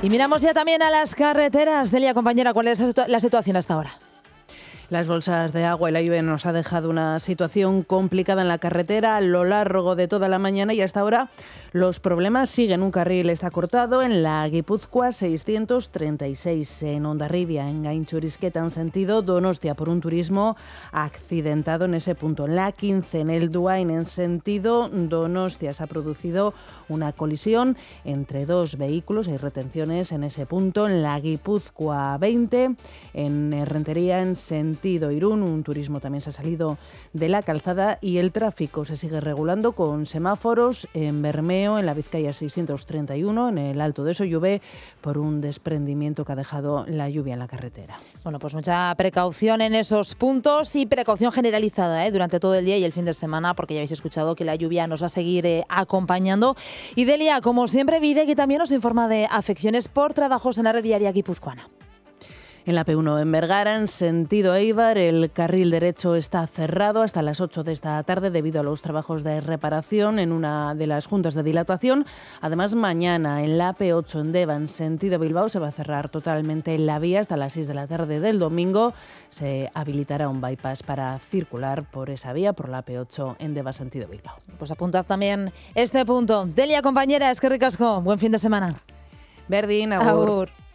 Y miramos ya también a las carreteras. Delia, compañera, ¿cuál es la situación hasta ahora? Las bolsas de agua y la lluvia nos ha dejado una situación complicada en la carretera a lo largo de toda la mañana y hasta ahora los problemas siguen. Un carril está cortado en la Guipúzcoa 636, en Hondarribia, en Gaintxurizketa, en sentido Donostia, por un turismo accidentado en ese punto. En la 15, en el Duain, en sentido Donostia, se ha producido una colisión entre dos vehículos. Hay retenciones en ese punto. En la Guipúzcoa 20, en Rentería, en sentido Irún, un turismo también se ha salido de la calzada y el tráfico se sigue regulando con semáforos en Bermeo, en la Vizcaya 631, en el Alto de Sollové, por un desprendimiento que ha dejado la lluvia en la carretera. Bueno, pues mucha precaución en esos puntos y precaución generalizada durante todo el día y el fin de semana, porque ya habéis escuchado que la lluvia nos va a seguir acompañando. Y Delia, como siempre, que también nos informa de afecciones por trabajos en la red viaria guipuzcoana. En la P1 en Vergara, en sentido Eibar, el carril derecho está cerrado hasta las 8 de esta tarde debido a los trabajos de reparación en una de las juntas de dilatación. Además, mañana en la P8 en Deva, en sentido Bilbao, se va a cerrar totalmente la vía hasta las 6 de la tarde del domingo. Se habilitará un bypass para circular por esa vía, por la P8 en Deva, sentido Bilbao. Pues apuntad también este punto. Delia, compañera, eskerrik asko, buen fin de semana. Berdin, agur.